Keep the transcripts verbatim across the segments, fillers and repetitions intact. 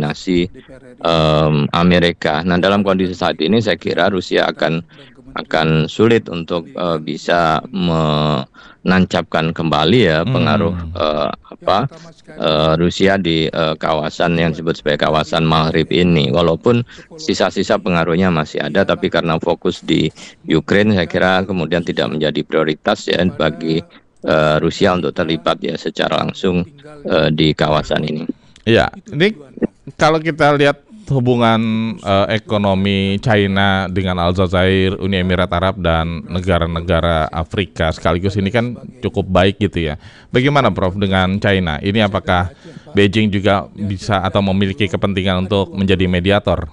dominasi um, Amerika. Nah, dalam kondisi saat ini saya kira Rusia akan akan sulit untuk uh, bisa menancapkan kembali ya pengaruh Hmm. uh, apa uh, Rusia di uh, kawasan yang disebut sebagai kawasan Maghrib ini. Walaupun sisa-sisa pengaruhnya masih ada, tapi karena fokus di Ukraine, saya kira kemudian tidak menjadi prioritas ya bagi uh, Rusia untuk terlibat ya secara langsung uh, di kawasan ini. Iya, ini kalau kita lihat hubungan uh, ekonomi China dengan Aljazair, Uni Emirat Arab dan negara-negara Afrika sekaligus ini kan cukup baik gitu ya. Bagaimana Prof dengan China? Ini apakah Beijing juga bisa atau memiliki kepentingan untuk menjadi mediator?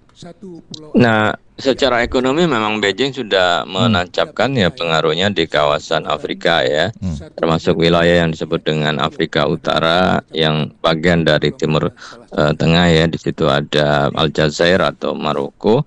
Nah, secara ekonomi memang Beijing sudah menancapkan ya pengaruhnya di kawasan Afrika ya, hmm. termasuk wilayah yang disebut dengan Afrika Utara yang bagian dari Timur uh, Tengah ya. Di situ ada Aljazair atau Maroko.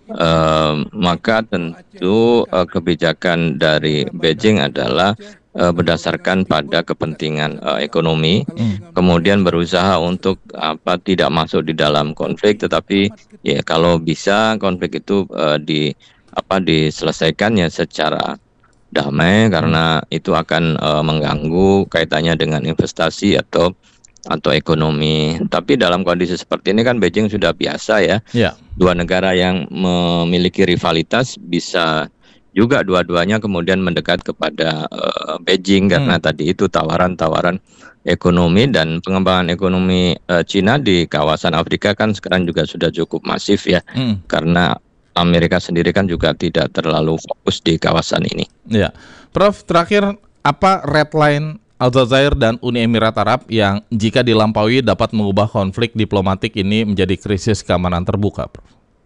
Uh, maka tentu uh, kebijakan dari Beijing adalah uh, berdasarkan pada kepentingan uh, ekonomi, hmm. kemudian berusaha untuk apa tidak masuk di dalam konflik, tetapi ya kalau bisa konflik itu uh, di apa diselesaikan ya secara damai, karena itu akan uh, mengganggu kaitannya dengan investasi atau atau ekonomi. Tapi dalam kondisi seperti ini kan Beijing sudah biasa ya. Yeah. Dua negara yang memiliki rivalitas bisa juga dua-duanya kemudian mendekat kepada uh, Beijing karena hmm. tadi itu tawaran-tawaran ekonomi, dan pengembangan ekonomi uh, Cina di kawasan Afrika kan sekarang juga sudah cukup masif ya. Hmm. Karena Amerika sendiri kan juga tidak terlalu fokus di kawasan ini. Ya, Prof, terakhir apa red line Aljazair dan Uni Emirat Arab yang jika dilampaui dapat mengubah konflik diplomatik ini menjadi krisis keamanan terbuka, Prof?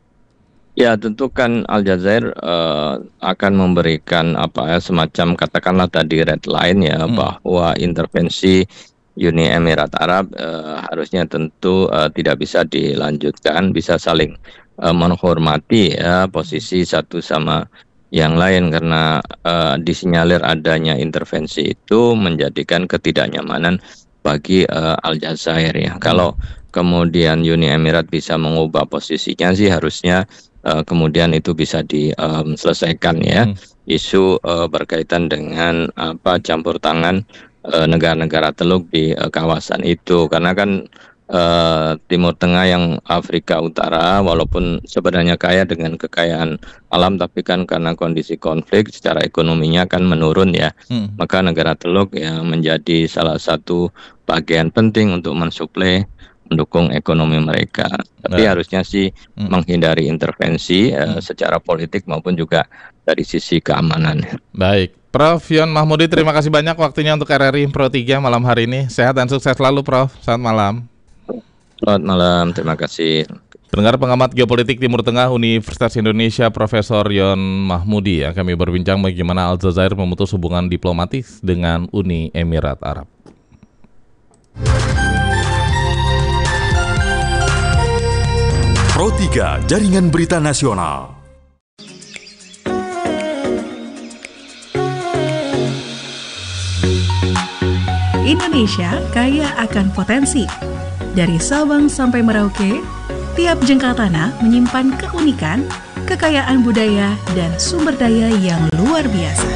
Ya, tentu kan Aljazair uh, akan memberikan apa ya semacam katakanlah tadi red line ya, hmm. bahwa intervensi Uni Emirat Arab uh, harusnya tentu uh, tidak bisa dilanjutkan, bisa saling uh, menghormati ya posisi satu sama yang lain, karena uh, disinyalir adanya intervensi itu menjadikan ketidaknyamanan bagi uh, Aljazair ya. Hmm. Kalau kemudian Uni Emirat bisa mengubah posisinya sih harusnya uh, kemudian itu bisa diselesaikan um, ya. Hmm. Isu uh, berkaitan dengan apa campur tangan uh, negara-negara teluk di uh, kawasan itu, karena kan Uh, Timur Tengah yang Afrika Utara walaupun sebenarnya kaya dengan kekayaan alam, tapi kan karena kondisi konflik secara ekonominya kan menurun ya, hmm. maka negara teluk ya menjadi salah satu bagian penting untuk mensuplai mendukung ekonomi mereka. Tapi nah. harusnya sih hmm. menghindari intervensi uh, hmm. secara politik maupun juga dari sisi keamanan. Baik, Prof Yon Mahmudi, terima kasih banyak waktunya untuk R R I Pro tiga malam hari ini. Sehat dan sukses selalu, Prof. Selamat malam. Selamat malam, terima kasih. Pendengar, pengamat geopolitik Timur Tengah Universitas Indonesia Profesor Yon Mahmudi ya, kami berbincang bagaimana Aljazair memutus hubungan diplomatis dengan Uni Emirat Arab. Pro tiga, Jaringan Berita Nasional. Indonesia kaya akan potensi. Dari Sabang sampai Merauke, tiap jengkal tanah menyimpan keunikan, kekayaan budaya, dan sumber daya yang luar biasa.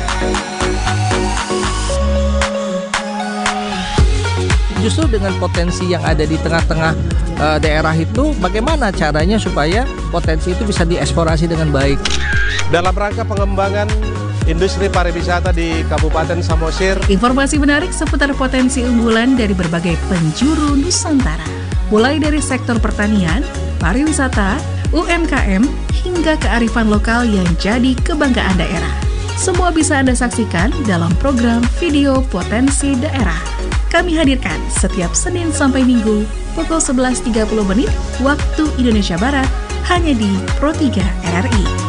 Justru dengan potensi yang ada di tengah-tengah uh, daerah itu, bagaimana caranya supaya potensi itu bisa dieksplorasi dengan baik? Dalam rangka pengembangan industri pariwisata di Kabupaten Samosir. Informasi menarik seputar potensi unggulan dari berbagai penjuru Nusantara. Mulai dari sektor pertanian, pariwisata, U M K M, hingga kearifan lokal yang jadi kebanggaan daerah. Semua bisa Anda saksikan dalam program Video Potensi Daerah. Kami hadirkan setiap Senin sampai Minggu pukul sebelas tiga puluh menit waktu Indonesia Barat hanya di Pro tiga R R I.